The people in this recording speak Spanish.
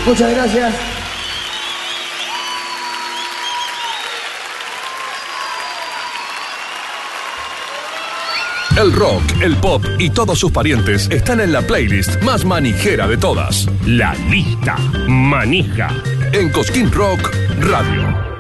Muchas gracias. El rock, el pop y todos sus parientes están en la playlist más manijera de todas. La lista manija. En Cosquín Rock Radio.